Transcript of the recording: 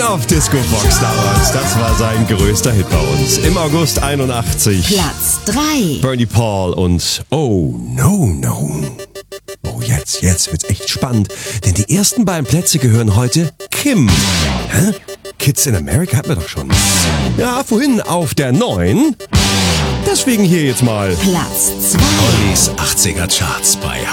King of Disco Fox damals. Das war sein größter Hit bei uns. Im August 81. Platz 3. Bernie Paul und Oh No No. Oh, jetzt wird's echt spannend, denn die ersten beiden Plätze gehören heute Kim. Hä? Kids in America hatten wir doch schon. Ja, vorhin auf der 9. Deswegen hier jetzt mal Platz 2. Ollis 80er Charts bei